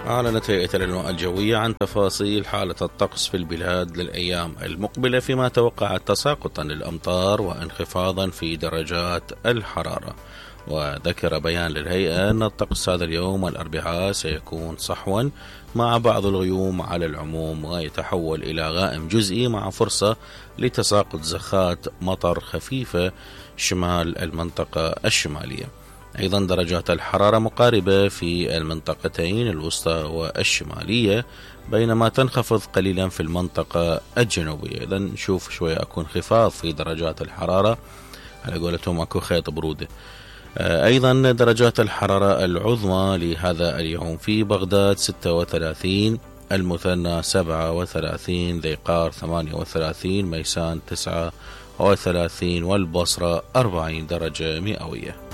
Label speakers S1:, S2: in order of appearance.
S1: أعلنت هيئة الأنواع الجوية عن تفاصيل حالة الطقس في البلاد للأيام المقبلة، فيما توقعت تساقطا للأمطار وانخفاضا في درجات الحرارة. وذكر بيان للهيئة أن الطقس هذا اليوم الأربعاء سيكون صحوا مع بعض الغيوم على العموم، ويتحول إلى غائم جزئي مع فرصة لتساقط زخات مطر خفيفة شمال المنطقة الشمالية. أيضا درجات الحرارة مقاربة في المنطقتين الوسطى والشمالية، بينما تنخفض قليلا في المنطقة الجنوبية. إذا نشوف شوية أكون انخفاض في درجات الحرارة، على قولتهم أكو خيط برودة. أيضا درجات الحرارة العظمى لهذا اليوم في بغداد 36، المثنى 37، ذي قار 38، ميسان 39، والبصرة 40 درجة مئوية.